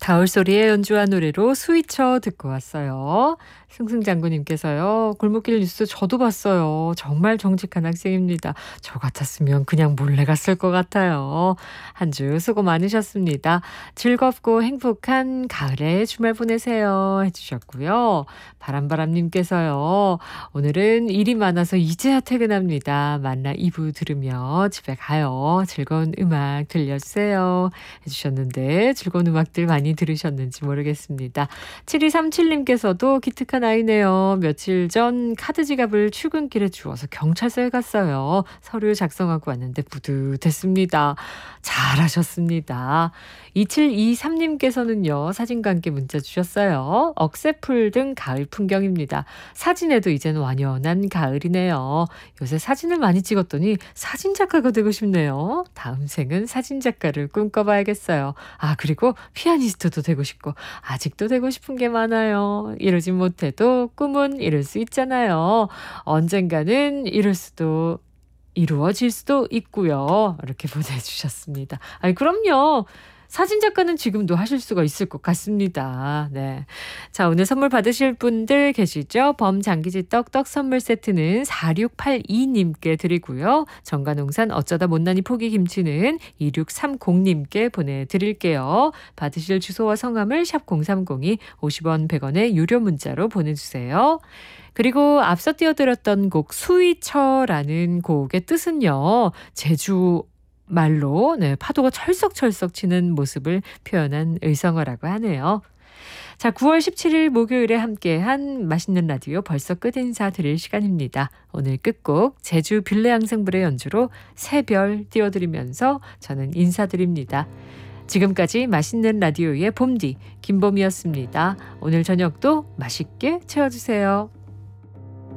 가을소리에 연주한 노래로 스위처 듣고 왔어요. 승승장구님께서요. 골목길 뉴스 저도 봤어요. 정말 정직한 학생입니다. 저 같았으면 그냥 몰래 갔을 것 같아요. 한 주 수고 많으셨습니다. 즐겁고 행복한 가을의 주말 보내세요 해주셨고요. 바람바람님께서요. 오늘은 일이 많아서 이제야 퇴근합니다. 만나 2부 들으며 집에 가요. 즐거운 음악 들려주세요 해주셨는데 즐거운 음악들 많이 들으셨는지 모르겠습니다. 7237님께서도 기특한 아이네요. 며칠 전 카드 지갑을 출근길에 주워서 경찰서에 갔어요. 서류 작성하고 왔는데 뿌듯했습니다. 잘하셨습니다. 2723님께서는요. 사진과 함께 문자 주셨어요. 억새풀 등 가을 풍경입니다. 사진에도 이젠 완연한 가을이네요. 요새 사진을 많이 찍었더니 사진작가가 되고 싶네요. 다음 생은 사진작가를 꿈꿔봐야겠어요. 그리고 피아니스트도 되고 싶고 아직도 되고 싶은 게 많아요. 이루진 못해도 꿈은 이룰 수 있잖아요. 언젠가는 이루어질 수도 있고요. 이렇게 보내주셨습니다. 그럼요. 사진작가는 지금도 하실 수가 있을 것 같습니다. 네. 자, 오늘 선물 받으실 분들 계시죠? 범장기지 떡떡 선물 세트는 4682님께 드리고요. 정관농산 어쩌다 못난이 포기 김치는 2630님께 보내드릴게요. 받으실 주소와 성함을 샵 0302 50원 100원의 유료 문자로 보내주세요. 그리고 앞서 띄워드렸던 곡 스위처라는 곡의 뜻은요. 제주 말로 파도가 철썩철썩 치는 모습을 표현한 의성어라고 하네요. 자, 9월 17일 목요일에 함께한 맛있는 라디오 벌써 끝 인사 드릴 시간입니다. 오늘 끝곡 제주 빌레앙생블의 연주로 새별 띄워드리면서 저는 인사드립니다. 지금까지 맛있는 라디오의 봄디 김봄이었습니다. 오늘 저녁도 맛있게 채워주세요.